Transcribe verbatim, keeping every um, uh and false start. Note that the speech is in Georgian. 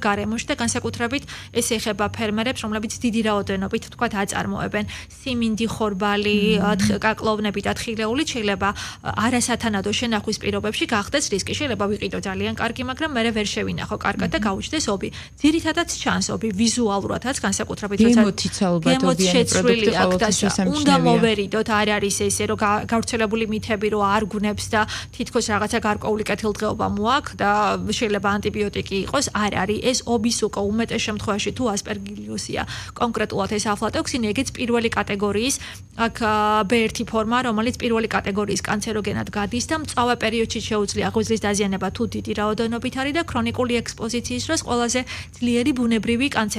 გარემოში და განსაკუთრებით ეს ეხება ფერმერებს, რომლებიც დიდი რაოდენობით თქვათ აწარმოებენ სიმინდი, ხორბალი, კაკლოვნები და თხილეულით შეიძლება არასათანადო შენახვის პირობებში გახდეს რისკი. შეიძლება ვიყიდო ძალიან კარგი, მაგრამ მე ვერ შევინახო კარგად და გაუჩნდეს ობი. ძირითადად ჩანს ობი ვიზუალურადაც განსაკუთრებით როცა გემოც შეცვლილი აქ და უნდა მოვერიდოთ, არ არის ესე რომ გავრცელებული მითები რომ არ გუნებს და თითქოს რაღაცა გარკვეული კეთილდღეობა მოაქვს და შეიძლება ანტიბიოტიკი იყოს, არ არის. ეს ობის უკვე უმეტეს შემთხვევაში თუ ასპერგილიუსია, კონკრეტულად ეს აფლატოქსინი, ეგეც პირველი კატეგორიის აქ ბ ერთი ფორმა, რომელიც პირველი კატეგორიის კანცეროგენად გადის და მწვავე პერიოდში შეუძლია ღვიძლის დაზიანება თუ დიდი რაოდენობით არის და ქრონიკული ექსპოზიციის დროს ყველაზე ძლიერი ბუნებრივი კანცერი